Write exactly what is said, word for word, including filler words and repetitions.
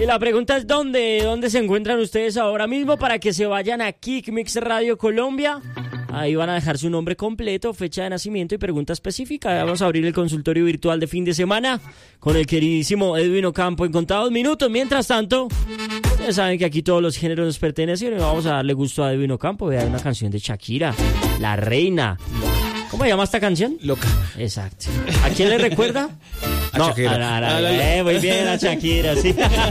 Y la pregunta es ¿dónde? ¿Dónde se encuentran ustedes ahora mismo para que se vayan a Kick Mix Radio Colombia? Ahí van a dejar su nombre completo, fecha de nacimiento y pregunta específica. Vamos a abrir el consultorio virtual de fin de semana con el queridísimo Edwin Ocampo en contados minutos. Mientras tanto, ustedes saben que aquí todos los géneros nos pertenecen y vamos a darle gusto a Edwin Ocampo. Vea una canción de Shakira, La Reina. ¿Cómo se llama esta canción? Loca. Exacto. ¿A quién le recuerda? A no, Shakira. A la, a la, a la, eh, muy bien, a Shakira, sí.